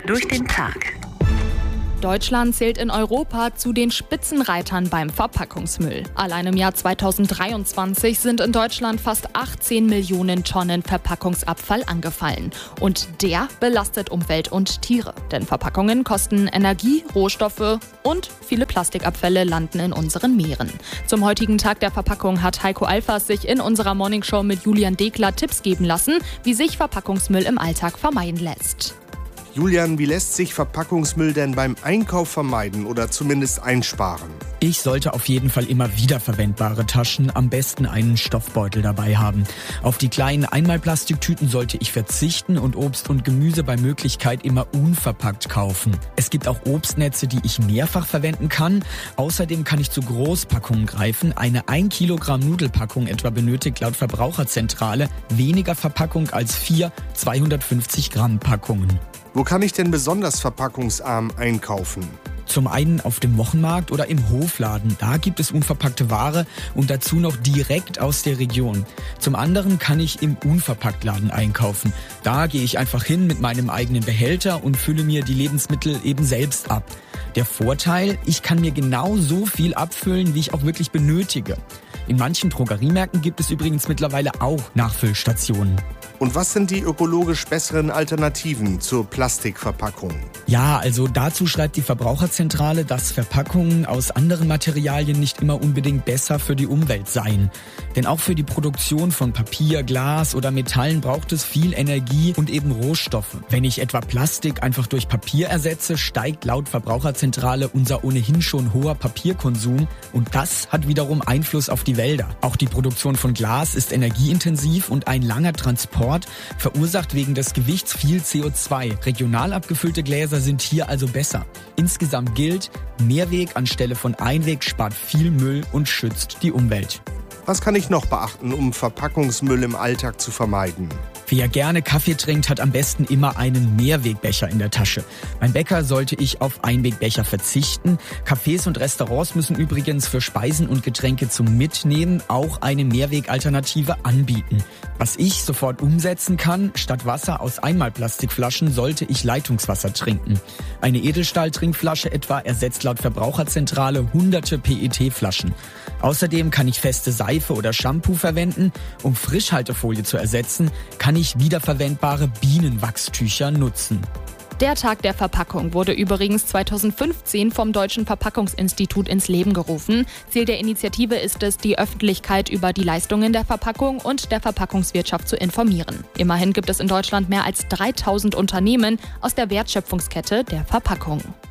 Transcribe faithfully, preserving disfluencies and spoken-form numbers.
durch den Tag. Deutschland zählt in Europa zu den Spitzenreitern beim Verpackungsmüll. Allein im Jahr zweitausenddreiundzwanzig sind in Deutschland fast achtzehn Millionen Tonnen Verpackungsabfall angefallen. Und der belastet Umwelt und Tiere. Denn Verpackungen kosten Energie, Rohstoffe und viele Plastikabfälle landen in unseren Meeren. Zum heutigen Tag der Verpackung hat Heiko Alfers sich in unserer Morningshow mit Julian Degler Tipps geben lassen, wie sich Verpackungsmüll im Alltag vermeiden lässt. Julian, wie lässt sich Verpackungsmüll denn beim Einkauf vermeiden oder zumindest einsparen? Ich sollte auf jeden Fall immer wiederverwendbare Taschen, am besten einen Stoffbeutel dabei haben. Auf die kleinen Einmalplastiktüten sollte ich verzichten und Obst und Gemüse bei Möglichkeit immer unverpackt kaufen. Es gibt auch Obstnetze, die ich mehrfach verwenden kann. Außerdem kann ich zu Großpackungen greifen. Eine ein Kilogramm Nudelpackung etwa benötigt laut Verbraucherzentrale weniger Verpackung als vier zweihundertfünfzig Gramm Packungen. Wo kann ich denn besonders verpackungsarm einkaufen? Zum einen auf dem Wochenmarkt oder im Hofladen. Da gibt es unverpackte Ware und dazu noch direkt aus der Region. Zum anderen kann ich im Unverpacktladen einkaufen. Da gehe ich einfach hin mit meinem eigenen Behälter und fülle mir die Lebensmittel eben selbst ab. Der Vorteil, ich kann mir genau so viel abfüllen, wie ich auch wirklich benötige. In manchen Drogeriemärkten gibt es übrigens mittlerweile auch Nachfüllstationen. Und was sind die ökologisch besseren Alternativen zur Plastikverpackung? Ja, also dazu schreibt die Verbraucherzentrale, dass Verpackungen aus anderen Materialien nicht immer unbedingt besser für die Umwelt seien. Denn auch für die Produktion von Papier, Glas oder Metallen braucht es viel Energie und eben Rohstoffe. Wenn ich etwa Plastik einfach durch Papier ersetze, steigt laut Verbraucherzentrale unser ohnehin schon hoher Papierkonsum und das hat wiederum Einfluss auf die Wälder. Auch die Produktion von Glas ist energieintensiv und ein langer Transport verursacht wegen des Gewichts viel C O zwei. Regional abgefüllte Gläser sind hier also besser. Insgesamt gilt, Mehrweg anstelle von Einweg spart viel Müll und schützt die Umwelt. Was kann ich noch beachten, um Verpackungsmüll im Alltag zu vermeiden? Wer gerne Kaffee trinkt, hat am besten immer einen Mehrwegbecher in der Tasche. Beim Bäcker sollte ich auf Einwegbecher verzichten. Cafés und Restaurants müssen übrigens für Speisen und Getränke zum Mitnehmen auch eine Mehrwegalternative anbieten. Was ich sofort umsetzen kann, statt Wasser aus Einmalplastikflaschen sollte ich Leitungswasser trinken. Eine Edelstahl-Trinkflasche etwa ersetzt laut Verbraucherzentrale hunderte P E T-Flaschen. Außerdem kann ich feste Seife oder Shampoo verwenden. Um Frischhaltefolie zu ersetzen, kann ich wiederverwendbare Bienenwachstücher nutzen. Der Tag der Verpackung wurde übrigens zweitausendfünfzehn vom Deutschen Verpackungsinstitut ins Leben gerufen. Ziel der Initiative ist es, die Öffentlichkeit über die Leistungen der Verpackung und der Verpackungswirtschaft zu informieren. Immerhin gibt es in Deutschland mehr als dreitausend Unternehmen aus der Wertschöpfungskette der Verpackung.